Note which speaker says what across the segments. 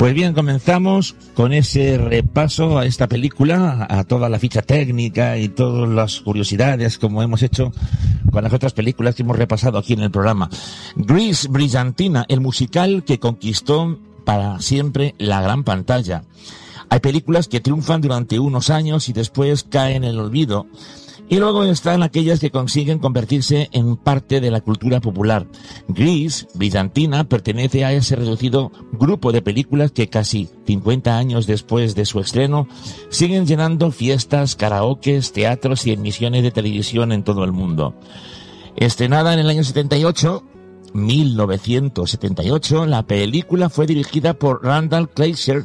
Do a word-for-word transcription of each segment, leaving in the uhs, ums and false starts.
Speaker 1: Pues bien, comenzamos con ese repaso a esta película, a toda la ficha técnica y todas las curiosidades, como hemos hecho con las otras películas que hemos repasado aquí en el programa. Grease, Brillantina, el musical que conquistó para siempre la gran pantalla. Hay películas que triunfan durante unos años y después caen en el olvido. Y luego están aquellas que consiguen convertirse en parte de la cultura popular. Grease, Brillantina, pertenece a ese reducido grupo de películas que casi cincuenta años después de su estreno siguen llenando fiestas, karaokes, teatros y emisiones de televisión en todo el mundo. Estrenada en el año setenta y ocho, mil novecientos setenta y ocho, la película fue dirigida por Randall Kleiser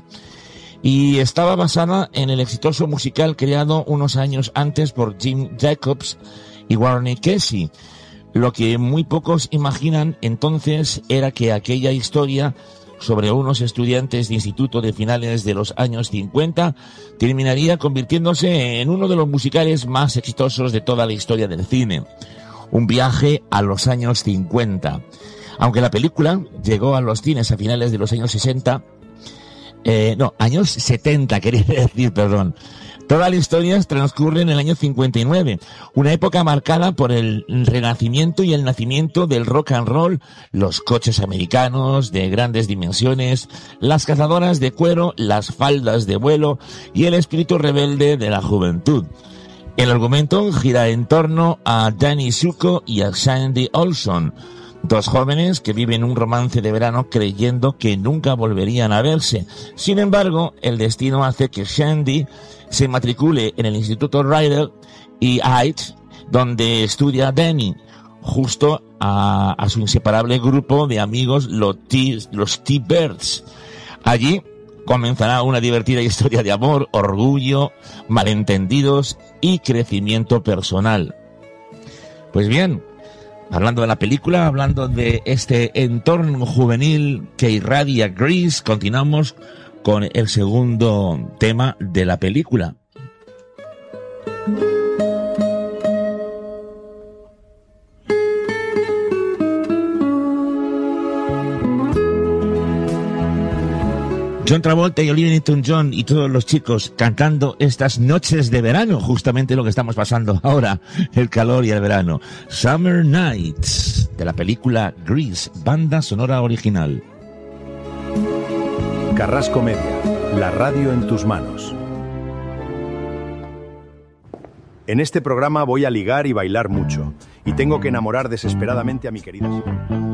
Speaker 1: y estaba basada en el exitoso musical creado unos años antes por Jim Jacobs y Warren Casey. Lo que muy pocos imaginan entonces era que aquella historia sobre unos estudiantes de instituto de finales de los años cincuenta terminaría convirtiéndose en uno de los musicales más exitosos de toda la historia del cine. Un viaje a los años cincuenta. Aunque la película llegó a los cines a finales de los años sesenta, Eh, no, años setenta, quería decir, perdón. Toda la historia transcurre en el año cincuenta y nueve, una época marcada por el renacimiento y el nacimiento del rock and roll, los coches americanos de grandes dimensiones, las cazadoras de cuero, las faldas de vuelo y el espíritu rebelde de la juventud. El argumento gira en torno a Danny Zuko y a Sandy Olson, dos jóvenes que viven un romance de verano creyendo que nunca volverían a verse. Sin embargo, el destino hace que Sandy se matricule en el Instituto Ryder y Heights, donde estudia Danny, justo a, a su inseparable grupo de amigos, los T, los T-Birds. Allí comenzará una divertida historia de amor, orgullo, malentendidos y crecimiento personal. Pues bien, hablando de la película, hablando de este entorno juvenil que irradia Grease, continuamos con el segundo tema de la película. John Travolta y Olivia Newton-John y todos los chicos cantando estas noches de verano, justamente lo que estamos pasando ahora, el calor y el verano. Summer Nights, de la película Grease, banda sonora original.
Speaker 2: Carrasco Media, la radio en tus manos. En este programa voy a ligar y bailar mucho, y tengo que enamorar desesperadamente a mi querida.